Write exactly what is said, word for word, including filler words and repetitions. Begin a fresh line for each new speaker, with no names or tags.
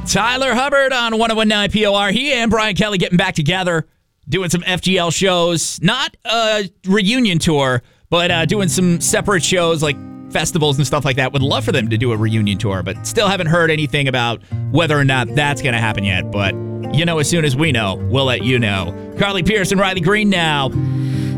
Tyler Hubbard on one oh one point nine P O R. He and Brian Kelly getting back together, doing some F G L shows. Not a reunion tour, but uh, doing some separate shows like festivals and stuff like that. Would love for them to do a reunion tour, but still haven't heard anything about whether or not that's going to happen yet. But, you know, as soon as we know, we'll let you know. Carly Pearce and Riley Green now.